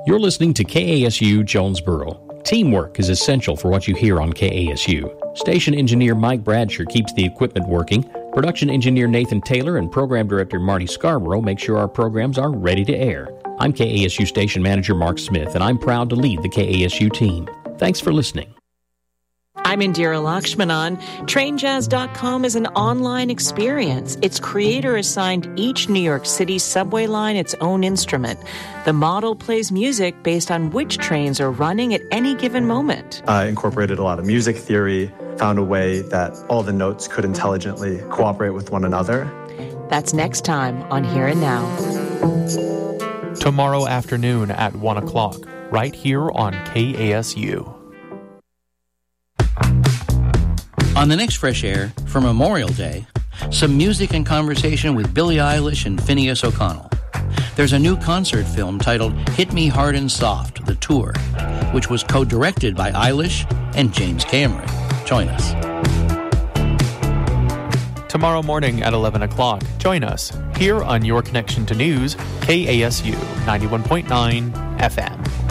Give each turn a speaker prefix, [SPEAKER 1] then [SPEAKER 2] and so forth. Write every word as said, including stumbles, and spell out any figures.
[SPEAKER 1] You're listening to K A S U Jonesboro. Teamwork is essential for what you hear on K A S U. Station engineer Mike Bradsher keeps the equipment working. Production engineer Nathan Taylor and program director Marty Scarborough make sure our programs are ready to air. I'm K A S U station manager Mark Smith, and I'm proud to lead the K A S U team. Thanks for listening.
[SPEAKER 2] I'm Indira Lakshmanan. Train Jazz dot com is an online experience. Its creator assigned each New York City subway line its own instrument. The model plays music based on which trains are running at any given moment.
[SPEAKER 3] I incorporated a lot of music theory, found a way that all the notes could intelligently cooperate with one another.
[SPEAKER 2] That's next time on Here and Now.
[SPEAKER 4] Tomorrow afternoon at one o'clock, right here on K A S U.
[SPEAKER 5] On the next Fresh Air, for Memorial Day, some music and conversation with Billie Eilish and Phineas O'Connell. There's a new concert film titled Hit Me Hard and Soft, The Tour, which was co-directed by Eilish and James Cameron. Join us.
[SPEAKER 4] Tomorrow morning at eleven o'clock, join us here on Your Connection to News, K A S U ninety-one point nine F M.